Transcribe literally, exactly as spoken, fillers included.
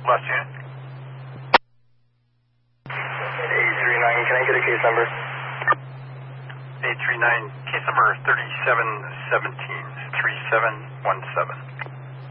Last unit. eight three nine, can I get a case number? eight three nine, case number thirty-seven seventeen, three seven one seven.